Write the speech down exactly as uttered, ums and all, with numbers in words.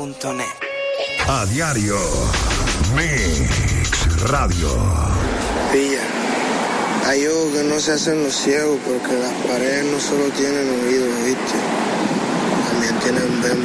punto net. A diario, Mix Radio. Pilla, hay ojos que no se hacen los ciegos porque las paredes no solo tienen oídos, ¿viste? También tienen bembas.